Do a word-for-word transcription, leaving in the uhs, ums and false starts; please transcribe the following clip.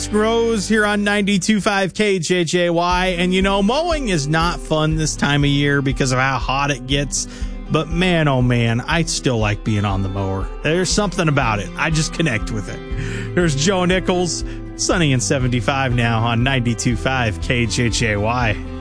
grows here on ninety-two point five K J J Y. And, you know, mowing is not fun this time of year because of how hot it gets. But, man, oh, man, I still like being on the mower. There's something about it. I just connect with it. There's Joe Nichols, sunny and seventy-five now on ninety-two point five K J J Y.